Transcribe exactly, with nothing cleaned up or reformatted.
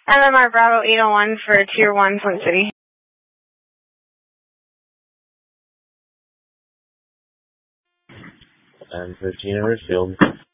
M M R Bravo eight oh one for Tier one, Flint City. And fifteen in Richfield.